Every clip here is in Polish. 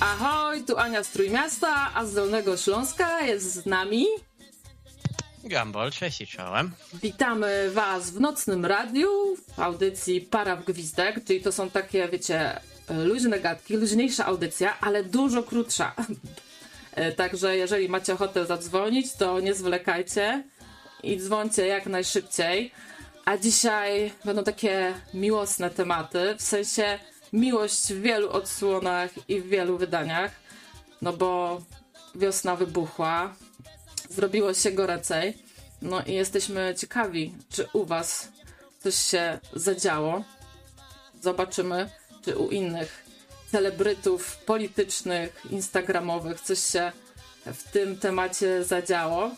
Ahoj, tu Ania z Trójmiasta, a z Dolnego Śląska jest z nami Gumball, cześć i czołem. Witamy Was w Nocnym Radiu, w audycji Para w Gwizdek, czyli to są takie, wiecie, luźne gadki, luźniejsza audycja, ale dużo krótsza. Także jeżeli macie ochotę zadzwonić, to nie zwlekajcie i dzwońcie jak najszybciej. A dzisiaj będą takie miłosne tematy, w sensie miłość w wielu odsłonach i w wielu wydaniach, no bo wiosna wybuchła, zrobiło się goręcej, no i jesteśmy ciekawi, czy u Was coś się zadziało. Zobaczymy, czy u innych celebrytów politycznych, instagramowych coś się w tym temacie zadziało.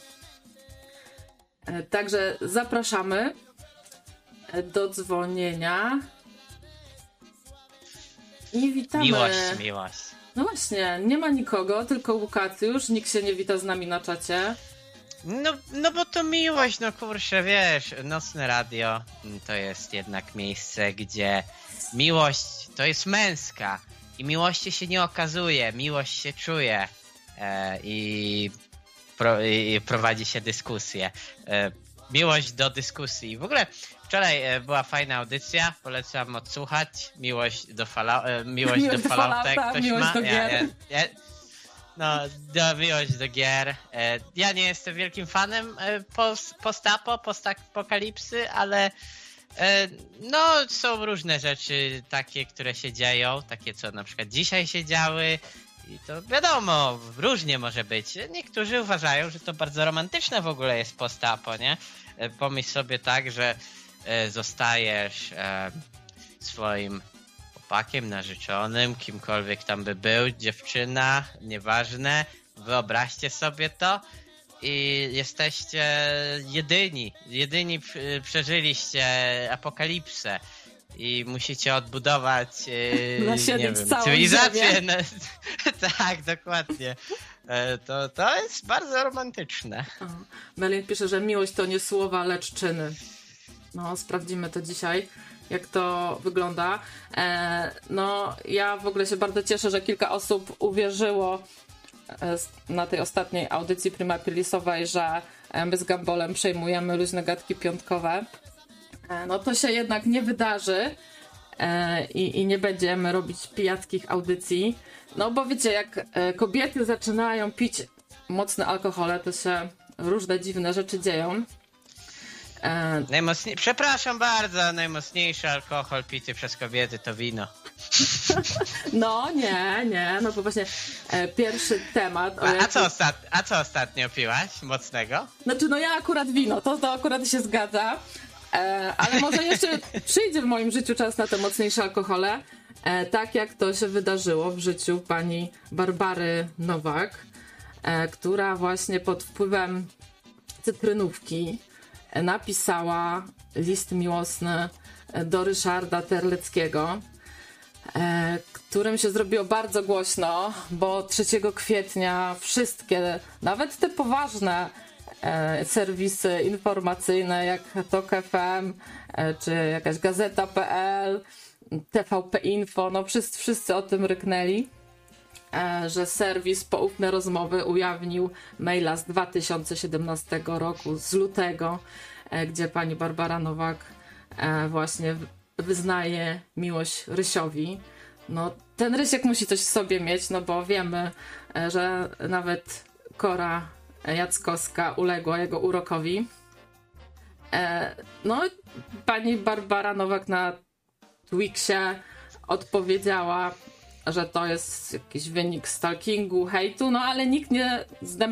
Także zapraszamy do dzwonienia i witamy. Miłość. No właśnie, nie ma nikogo, tylko Łukasz, nikt się nie wita z nami na czacie. No bo to miłość, no kurczę, wiesz, Nocne Radio to jest jednak miejsce, gdzie miłość to jest męska i miłości się nie okazuje, miłość się czuje i prowadzi się dyskusję. Miłość do dyskusji. W ogóle wczoraj była fajna audycja, polecam odsłuchać. Miłość do Fallouta. Miłość do gier. Miłość do gier. Ja nie jestem wielkim fanem postapokalipsy, ale no są różne rzeczy takie, które się dzieją, takie co na przykład dzisiaj się działy. I to wiadomo, różnie może być. Niektórzy uważają, że to bardzo romantyczne w ogóle jest postapo, nie? Pomyśl sobie tak, że zostajesz swoim chłopakiem, narzeczonym, kimkolwiek tam by był, dziewczyna, nieważne. Wyobraźcie sobie to i jesteście jedyni przeżyliście apokalipsę. I musicie odbudować cywilizację. Tak, dokładnie. To jest bardzo romantyczne. Melin pisze, że miłość to nie słowa, lecz czyny. No, sprawdzimy to dzisiaj, jak to wygląda. No, ja w ogóle się bardzo cieszę, że kilka osób uwierzyło na tej ostatniej audycji Prima Pilisowej, że my z Gumballem przejmujemy luźne gadki piątkowe. No to się jednak nie wydarzy i nie będziemy robić pijackich audycji. No bo wiecie, jak kobiety zaczynają pić mocne alkohole, to się różne dziwne rzeczy dzieją. Przepraszam bardzo, najmocniejszy alkohol pity przez kobiety to wino. No nie, no bo właśnie pierwszy temat... A co ostatnio piłaś mocnego? Znaczy no ja akurat wino, to akurat się zgadza. Ale może jeszcze przyjdzie w moim życiu czas na te mocniejsze alkohole, tak jak to się wydarzyło w życiu pani Barbary Nowak, która właśnie pod wpływem cytrynówki napisała list miłosny do Ryszarda Terleckiego, którym się zrobiło bardzo głośno, bo 3 kwietnia wszystkie, nawet te poważne serwisy informacyjne jak TOK FM czy jakaś gazeta.pl, TVP Info, no wszyscy o tym ryknęli, że serwis Poufne Rozmowy ujawnił maila z 2017 roku, z lutego, gdzie pani Barbara Nowak właśnie wyznaje miłość Rysiowi. No ten Rysiek musi coś w sobie mieć, no bo wiemy, że nawet Kora Jackowska uległa jego urokowi. No, pani Barbara Nowak na Twixie odpowiedziała, że to jest jakiś wynik stalkingu, hejtu, no ale nikt nie